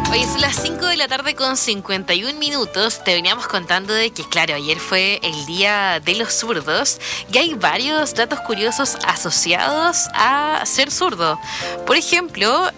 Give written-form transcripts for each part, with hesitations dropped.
Hoy es las 5 de la tarde con 51 minutos. Te veníamos contando de que, claro, ayer fue el Día de los Zurdos y hay varios datos curiosos asociados a ser zurdo. Por ejemplo,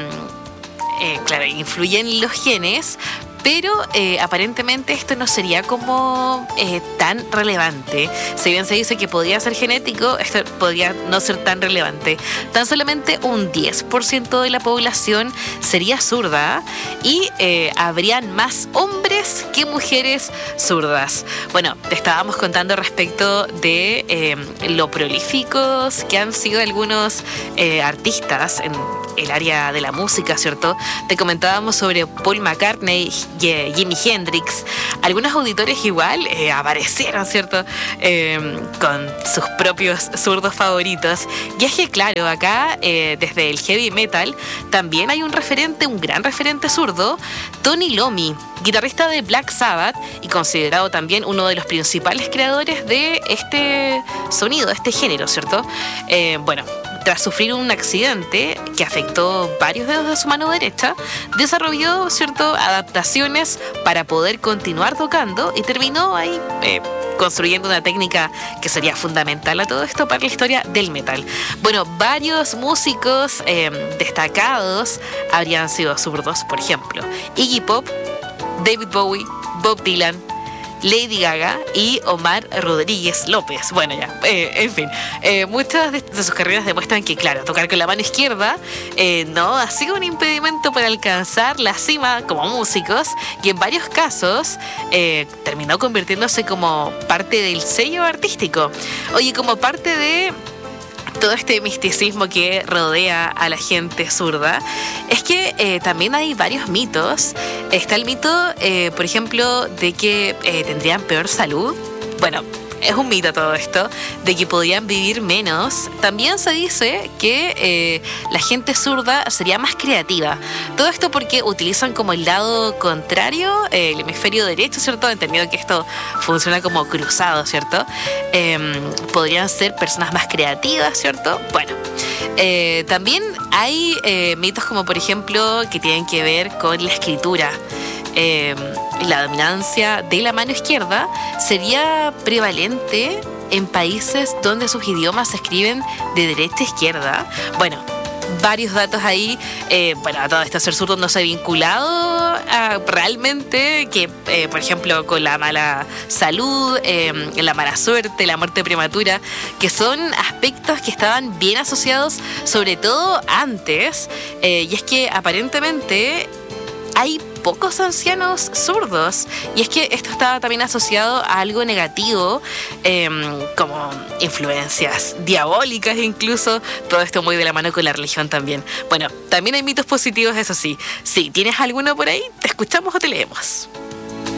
claro, influyen los genes, pero aparentemente esto no sería como tan relevante. Si bien se dice que podría ser genético, esto podría no ser tan relevante. Tan solamente un 10% de la población sería zurda y habrían más hombres que mujeres zurdas. Bueno, te estábamos contando respecto de lo prolíficos que han sido algunos artistas en el área de la música, ¿cierto? Te comentábamos sobre Paul McCartney, Jimi Hendrix. Algunos auditores igual aparecieron, ¿cierto? Con sus propios zurdos favoritos. Y es que, claro, acá, desde el heavy metal, también hay un gran referente zurdo, Tony Iommi, guitarrista de Black Sabbath y considerado también uno de los principales creadores de este sonido, este género, ¿cierto? Bueno, tras sufrir un accidente que afectó varios dedos de su mano derecha, desarrolló, ¿cierto?, adaptaciones para poder continuar tocando y terminó ahí construyendo una técnica que sería fundamental a todo esto para la historia del metal. Bueno, varios músicos destacados habrían sido zurdos, por ejemplo, Iggy Pop, David Bowie, Bob Dylan, Lady Gaga y Omar Rodríguez López. Bueno, ya, en fin, muchas de sus carreras demuestran que, claro, tocar con la mano izquierda no ha sido un impedimento para alcanzar la cima como músicos, y en varios casos terminó convirtiéndose como parte del sello artístico. Oye, como parte de todo este misticismo que rodea a la gente zurda, es que también hay varios mitos. Está el mito, por ejemplo, de que tendrían peor salud. Bueno, es un mito todo esto, de que podían vivir menos. También se dice que la gente zurda sería más creativa. Todo esto porque utilizan como el lado contrario, el hemisferio derecho, ¿cierto? Entendido que esto funciona como cruzado, ¿cierto? Podrían ser personas más creativas, ¿cierto? Bueno, también hay mitos como, por ejemplo, que tienen que ver con la escritura. La dominancia de la mano izquierda sería prevalente en países donde sus idiomas se escriben de derecha a izquierda. Bueno, varios datos ahí. Bueno, a todo esto ser zurdo no se ha vinculado a realmente que, por ejemplo, con la mala salud, la mala suerte, la muerte prematura, que son aspectos que estaban bien asociados, sobre todo antes. Y es que aparentemente hay pocos ancianos zurdos, y es que esto estaba también asociado a algo negativo, como influencias diabólicas incluso, todo esto muy de la mano con la religión también. Bueno, también hay mitos positivos, eso sí. Si tienes alguno por ahí, te escuchamos o te leemos.